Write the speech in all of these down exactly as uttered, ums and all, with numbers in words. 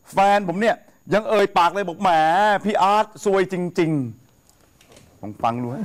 แฟนผมเนี่ยยังเอ่ยปากเลยบอกแหมพี่อาร์ตซวยจริงๆลองฟังดูฮะ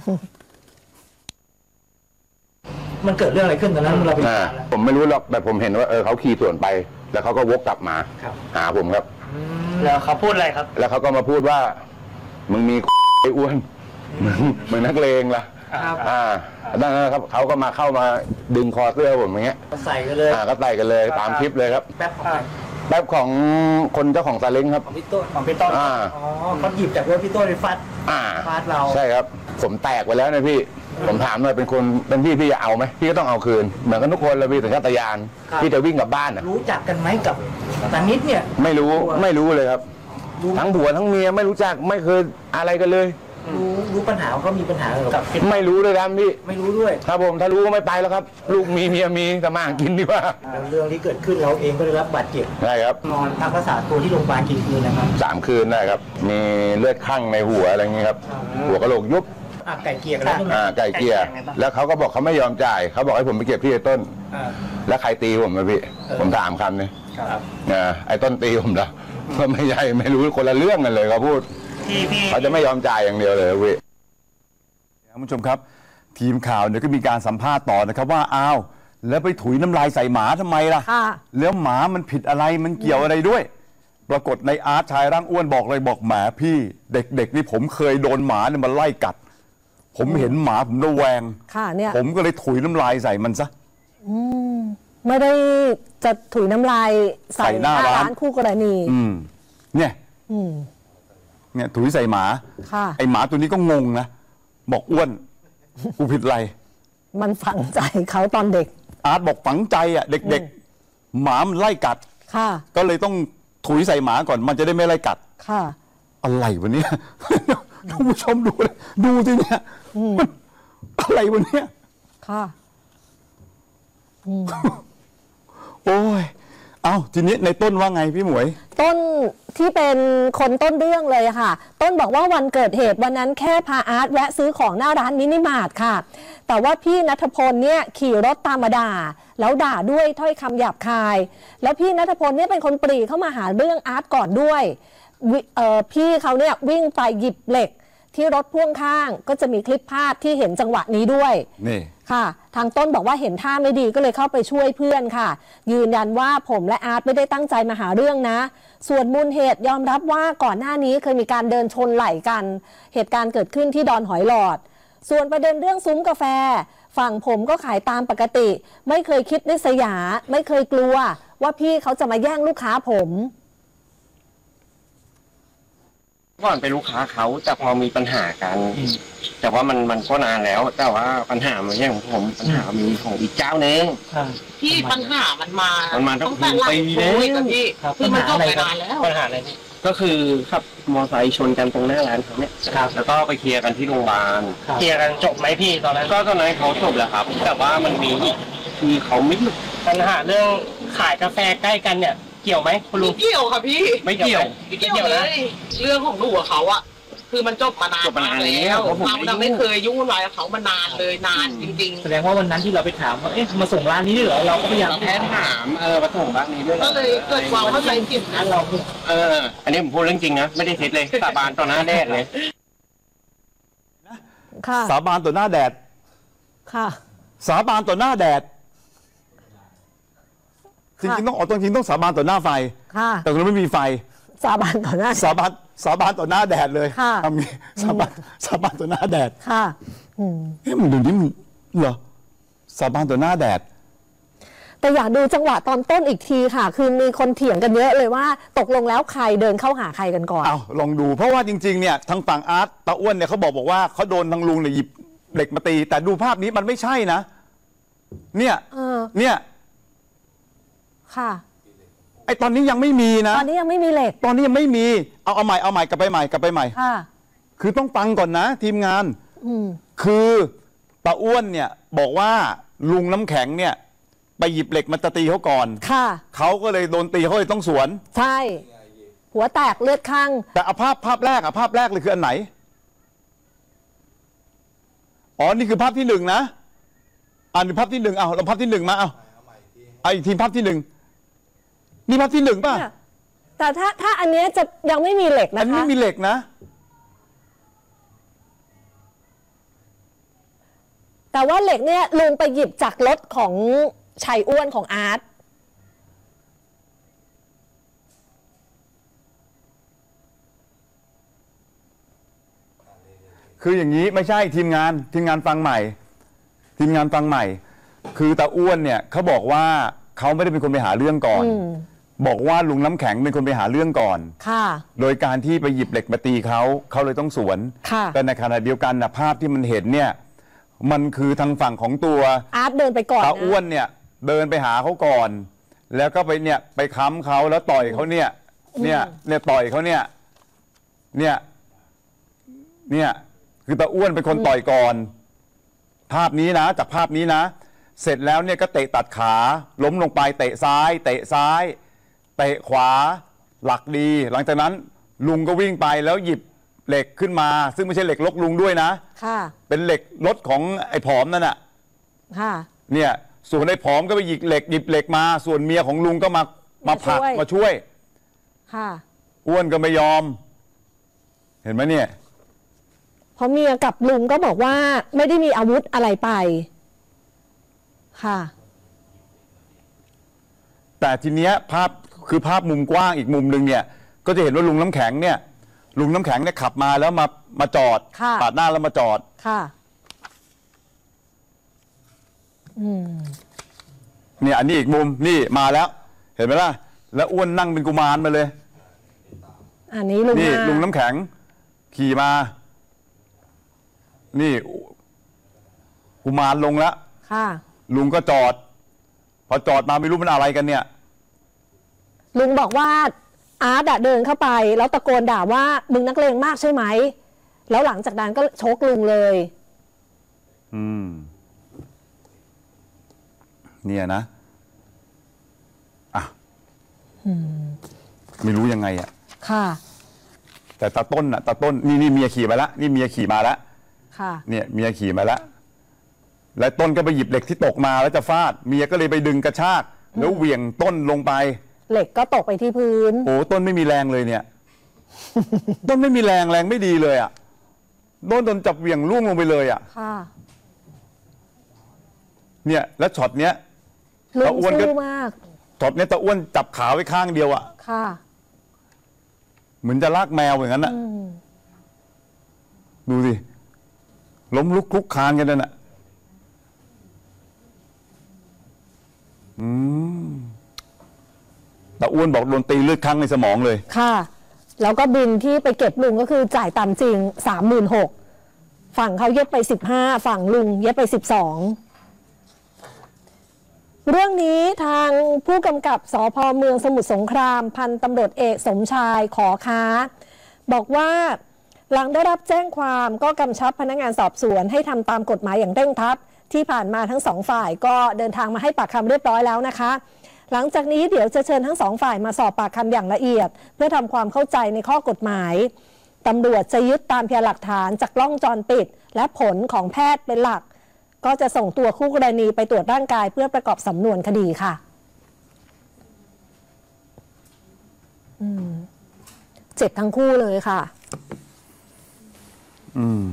มันเกิดเรื่องอะไรขึ้นตอนนั้นเราไปอ่าผมไม่รู้หรอกแต่ผมเห็นว่าเออเขาขี่สวนไป แล้วเขาก็วกกลับมาครับหาผมครับแล้วเขาพูดอะไรครับแล้วเขาก็มาพูดว่า มึงมี ไอ้อ้วนมึงมึงนักเลงล่ะครับอ่าดังนั้นครับเขาก็มาเข้ามาดึงคอเสื้อผมอย่างเงี้ยใส่กันเลยอ่าก็ไต่กันเลยตามคลิปเลยครับแป๊บของใครแป๊บของคนเจ้าของซาเล้งครับของพี่ต้นของพี่ต้นอ่าอ๋อเขาหยิบจากรถพี่ต้นไปฟัดอ่าฟาดเราใช่ครับ ผมแตกไปแล้วนะพี่ ผมถามหน่อยเป็นคนเป็นพี่พี่จะเอาไหมพี่ก็ต้องเอาคืน เหมือนกันทุกคนเลยพี่สัญชาตญาณพี่จะวิ่งกลับบ้านอ่ะรู้จักกันไหมกับตานิดเนี่ยไม่รู้ไม่รู้เลยครับรู้ทั้งผัวทั้งเมียไม่รู้จักไม่เคยอะไรกันเลยรู้รู้ปัญหาว่าเขามีปัญหากับพี่ไม่รู้เลยครับพี่ไม่รู้ด้วยครับผมถ้ารู้ก็ไม่ไปแล้วครับ ลูกมีเมียมีแต่มาหากินดีกว่าแล้วเรื่องที่เกิดขึ้นเราเองก็ได้รับบาดเจ็บใช่ครับนอนพักรักษาตัวที่โรงพยาบาลกี่คืนนะครับสามคืนได้ครับ มีเลือดข้างในหัวอะไรอย่างเงี้ยครับ หัวกะโหลกยุบอ่ะไก่เกลี่ยกันแล้วใช่ไหมอ่าไก่เกลียแล้วเขาก็บอกเขาไม่ยอมจ่ายเขาบอกให้ผมไปเก็บที่ไอ้ต้นอ่าแล้วใครตีผมนะพี่ ผมถามคำนี้ครับอ่าไอ้ต้นตีผมเหรอก็ไม่ใช่ไม่รู้คนละเรื่องกันเลยเขาพูดพี่พี่เขาจะไม่ยอมจ่ายอย่างเดียวเลยพี่ท่านผู้ชมครับ ทีมข่าวเนี่ยก็มีการสัมภาษณ์ต่อนะครับว่าอ้าวแล้วไปถุยน้ำลายใส่หมาทำไมล่ะค่ะแล้วหมามันผิดอะไรมันเกี่ยวอะไรด้วย ปรากฏในอาร์ตชายร่างอ้วนบอกเลยบอกแหมพี่เด็กๆนี่ผมเคยโดนหมาเนี่ยมันไล่กัด ผมเห็นหมาผมระแวงค่ะเนี่ยผมก็เลยถุยน้ำลายใส่มันซะไม่ได้จะถุยน้ำลายใส่ใส่หน้าร้านคู่กรณีอืมเนี่ยอืมเนี่ยถุยใส่หมาค่ะไอหมาตัวนี้ก็งงนะบอกอ้วนกูผิดอะไรมันฝังใจเขาตอนเด็กอาร์ตบอกฝังใจอ่ะเด็กๆ หมามันไล่กัดค่ะก็เลยต้องถุยใส่หมาก่อนมันจะได้ไม่ไล่กัดค่ะอะไรวะเนี่ย ท่านผู้ชมดูเลยดูสิเนี่ยมันอะไรวะเนี่ยค่ะโอ้ยเอาทีนี้ในต้นว่าไงพี่หมวยต้นที่เป็นคนต้นเรื่องเลยค่ะ ต้นบอกว่าวันเกิดเหตุวันนั้นแค่พาอาร์ตแวะซื้อของหน้าร้านมินิมาร์ทค่ะ แต่ว่าพี่ณัฐพลเนี่ยขี่รถตามมาด่า แล้วด่าด้วยถ้อยคำหยาบคาย แล้วพี่ณัฐพลเนี่ยเป็นคนปรีเข้ามาหาเรื่องอาร์ตก่อนด้วยวิเอ่อพี่เขาเนี่ยวิ่งไปหยิบเหล็กที่รถพ่วงข้างก็จะมีคลิปภาพที่เห็นจังหวะนี้ด้วยนี่ค่ะ ทางต้นบอกว่าเห็นท่าไม่ดีก็เลยเข้าไปช่วยเพื่อนค่ะ ยืนยันว่าผมและอาร์ตไม่ได้ตั้งใจมาหาเรื่องนะ ส่วนมูลเหตุยอมรับว่าก่อนหน้านี้เคยมีการเดินชนไหล่กัน เหตุการณ์เกิดขึ้นที่ดอนหอยหลอด ส่วนประเด็นเรื่องซุ้มกาแฟ ฝั่งผมก็ขายตามปกติ ไม่เคยคิดริษยา ไม่เคยกลัว ว่าพี่เขาจะมาแย่งลูกค้าผมก่อนเป็นลูกค้าเขาแต่พอมีปัญหากัน แต่ว่ามันมันก็นานแล้ว แต่ว่าปัญหาไม่ใช่ของผมปัญหามีของอีกเจ้านึงพี่ปัญหามันมามันมาตั้งปีแต่หลังแล้วโควิดอะพี่ครับคือมันจบไปปัญหาอะไรครับนานแล้วปัญหาอะไรพี่ก็คือขับมอไซค์ชนกันตรงหน้าร้านเขาเนี่ยครับแล้วก็ไปเคลียร์กันที่โรงพยาบาลเคลียร์กันจบไหมพี่ตอนนั้นก็ตอนนั้นเขาจบแล้วครับ แต่ว่ามันมีที่เขาไม่หยุดปัญหาเรื่องขายกาแฟใกล้กันเนี่ย เกี่ยวไหมคุณลุไม่งเกี่ยวค่ะพี่ไม่เกี่ยวไม่เกี่ยวเลย เรื่องของหนูกับเขาอะคือมันจบมานานจบมานานกแล้วเราผมไม่เรายุ่งไม่เคยยุ่งวุ่นวายกับเขามานานเลยนานจริงแสดงว่าวันนั้นที่เราไปถามว่าเอ๊ะมาส่งร้านนี้ด้วยเหรอเราก็พยายามเราแค่ถามเออมาส่งบ้านนี้ด้วยหรๆอก็เลยเกิดความเข้าใจผิดร้านะนเราเออ อันนี้ผมพูดเรื่องจริงนะไม่ได้เท็จเลยสาบานต่อหน้าแดดเลยค่ะสาบานต่อหน้าแดดค่ะสาบานต่อหน้าแดดจริงๆต้องออกตรงจริงต้องสาบานต่อหน้าไฟค่ะแต่ตรงนั้นไม่มีไฟสาบานต่อหน้าสาบานสาบานต่อหน้าแดดเลยค่ะทำงี้สาบานสาบานต่อหน้าแดดค่ะ อืมเฮ้ยมันดูนี่มันเหรอสาบานต่อหน้าแดดแต่อยากดูจังหวะตอนต้นอีกทีค่ะ คือมีคนเถียงกันเยอะเลยว่า ตกลงแล้วใครเดินเข้าหาใครกันก่อนเอาลองดูเพราะว่าจริงๆเนี่ยทางฝั่งอาร์ตตาอ้วนเนี่ยเขาบอกบอกว่าเขาโดนทางลุงเนี่ยหยิบเด็กมาตี แต่ดูภาพนี้มันไม่ใช่นะ เนี่ยเออเนี่ยค่ะไอตอนนี้ยังไม่มีนะตอนนี้ยังไม่มีเหล็กตอนนี้ยังไม่มีเอาเอาใหม่เอาใหม่กลับไปใหม่กลับไปใหม่ค่ะคือต้องฟังก่อนนะ ทีมงานอืมคือตาอ้วนเนี่ยบอกว่าลุงน้ำแข็งเนี่ยไปหยิบเหล็กมาจะตีเขาก่อนค่ะเขาก็เลยโดนตีเขาเลยต้องสวนใช่ หัวแตกเลือดข้างแต่เอาภาพภาพแรกอะภาพแรกเลยคืออันไหน อ๋อ นี่คือภาพที่หนึ่งนะอันนี้ภาพที่หนึ่งเอาเราภาพที่หนึ่งมาเอาเอาอีกทีภาพที่หนึ่งนี่ภาพที่หนึ่งป่ะเนี่ยแต่ถ้าถ้าอันเนี้ยจะยังไม่มีเหล็กอันนะคะนี้มีเหล็กนะแต่ว่าเหล็กเนี่ยลุงไปหยิบจากรถของชัยอ้วนของอาร์ตคืออย่างนี้ไม่ใช่ทีมงานทีมงานฟังใหม่ ทีมงานฟังใหม่ คือตาอ้วนเนี่ยเขาบอกว่าเขาไม่ได้เป็นคนไปหาเรื่องก่อน บอกว่าลุงน้ำแข็งเป็นคนไปหาเรื่องก่อนค่ะโดยการที่ไปหยิบเหล็กมาตีเขาเขาเลยต้องสวนค่ะแต่ในขณะเดียวกันนะภาพที่มันเห็นเนี่ยมันคือทางฝั่งของตัวอาร์ตเดินไปก่อนตานะอ้วนเนี่ยเดินไปหาเขาก่อน แล้วก็ไปเนี่ยไปค้ำเขาแล้วต่อยเขาเนี่ยเนี่ยเนี่ยต่อยเขาเนี่ยเนี่ยเนี่ยคือตาอ้วนเป็นคนต่อยก่อน ภาพนี้นะจากภาพนี้นะ เสร็จแล้วเนี่ยก็เตะตัดขาล้มลงไปเตะซ้าย เตะซ้ายเตะขวาหลักดี หลังจากนั้นลุงก็วิ่งไปแล้วหยิบเหล็กขึ้นมา ซึ่งไม่ใช่เหล็กลกลุงด้วยนะค่ะเป็นเหล็กรถของไอ้ผอมนั่นน่ะค่ะเนี่ยส่วนไอ้ผอมก็ไปหยิบเหล็กหยิบเหล็กมา ส่วนเมียของลุงก็มามาผลักมาช่วยมาช่วยค่ะอ้วนก็ไม่ยอม เห็นไหมเนี่ยเพราะเมียกับลุงก็บอกว่าไม่ได้มีอาวุธอะไรไป ค่ะแต่ทีเนี้ยภาพคือภาพมุมกว้างอีกมุมหนึ่งเนี่ย ก็จะเห็นว่าลุงน้ำแข็งเนี่ยลุงน้ำแข็งเนี่ยขับมาแล้วมามาจอดค่ะปาดหน้าแล้วมาจอดค่ะ อืมเนี่ยอันนี้อีกมุมนี่มาแล้ว เห็นไหมล่ะ แล้วอ้วนนั่งเป็นกุมารมาเลยอันนี้ลุงนี่มาลุงน้ำแข็ง ขี่มา นี่กุมารลงแล้วค่ะลุงก็จอด พอจอดมาไม่รู้มันอะไรกันเนี่ยลุงบอกว่าอาร์ตอะเดินเข้าไป แล้วตะโกนด่าว่ามึงนักเลงมากใช่ไหม แล้วหลังจากนั้นก็ชกลุงเลยอืม เนี่ยนะ อ่ะไม่รู้ยังไงอ่ะค่ะแต่ตาต้นอ่ะตาต้นนี่นี่เมียขี่มาแล้วนี่เมียขี่มาแล้วค่ะเนี่ยเมียขี่มาแล้ว แล้วต้นก็ไปหยิบเหล็กที่ตกมาแล้วจะฟาด เมียก็เลยไปดึงกระชากแล้วเหวี่ยงต้นลงไปเหล็กก็ตกไปที่พื้นโอ้ต้นไม่มีแรงเลยเนี่ย ต้นไม่มีแรงแรงไม่ดีเลยอ่ะต้นโดนจับเหวี่ยงล่วงลงไปเลยอ่ะค่ะเนี่ย แล้วช็อตเนี้ยลุตาง อ้วนก็สู้มากช็อตเนี้ยตาอ้วนจับขาไว้ข้างเดียวอ่ะค่ะเหมือนจะลากแมวอย่างนั้นน่ะอืมดูสิล้มลุกคลุกคลานกันนั่นน่ะอืมแต่อ้วนบอกโดนตีเลือดข้างในสมองเลยค่ะ แล้วก็บินที่ไปเก็บลุงก็คือจ่ายตามจริงสามหมื่นหกฝั่งเขาเย็บไปสิบห้าฝั่งลุงเย็บไปสิบสองเรื่องนี้ทางผู้กำกับสพเมืองสมุทรสงครามพันตำรวจเอกสมชายขอค้า บอกว่าหลังได้รับแจ้งความก็กำชับพนักงานสอบสวนให้ทำตามกฎหมายอย่างเร่งครัดที่ผ่านมาทั้งสองฝ่ายก็เดินทางมาให้ปากคำเรียบร้อยแล้วนะคะ หลังจากนี้เดี๋ยวจะเชิญทั้งสองฝ่ายมาสอบปากคำอย่างละเอียด เพื่อทำความเข้าใจในข้อกฎหมายตำรวจจะยึดตามพยานหลักฐานจากกล้องวงจรปิด และผลของแพทย์เป็นหลัก ก็จะส่งตัวคู่กรณีไปตรวจร่างกายเพื่อประกอบสำนวนคดีค่ะอืมเจ็บทั้งคู่เลยค่ะอืม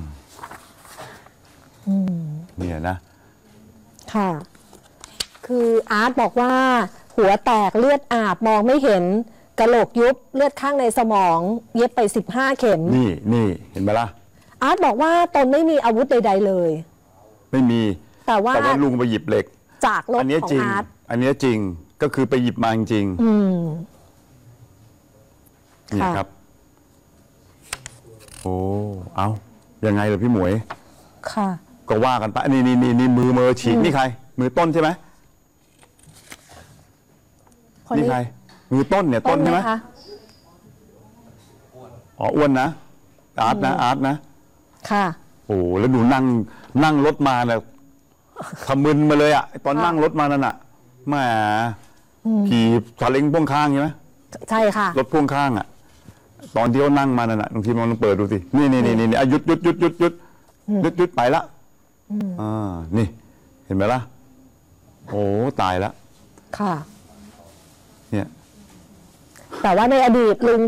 เนี่ยนะค่ะ คืออาร์ตบอกว่า หัวแตกเลือดอาบมองไม่เห็นกะโหลกยุบเลือดข้างในสมอง เย็บไปสิบห้าเข็มนี่นี่เห็นไหมล่ะอาร์ตบอกว่าตนไม่มีอาวุธใดๆเลยไม่มีแต่ว่าแต่ว่าลุงไปหยิบเหล็กจากรถอันเนี้ยของจริงอาร์ตอันเนี้ยจริงก็คือไปหยิบมาจริงอืมๆนี่ค่ะครับ โอ้เอายังไงล่ะพี่หมวยค่ะก็ว่ากันไปนี่นี่นี่นี่มือมือฉีกนี่ใคร มือต้นใช่ไหมคนนี่นี้ใคร มือต้นเนี่ยต้นใช่ไหมคะอ๋ออ้วนนะอาร์ตนะอาร์ตนะค่ะโอ้แล้วดูนั่งนั่งรถมาเนี่ยขมึนมาเลยอ่ะตอนค่ะนั่งรถมานั่นอ่ะแหมขี่ซาเล้งพ่วงข้างใช่ไหมใช่ค่ะรถพ่วงข้างอ่ะ ตอนที่เขานั่งมานั่นอ่ะบางทีมันลองเปิดดูสินี่นี่นี่นี่อ่ะหยุดหยุดหยุดหยุดหยุดหยุดหยุดไปละอ่านี่ เห็นไหมล่ะ โอ้ตายละค่ะเนี่ยแต่ว่าในอดีตลุง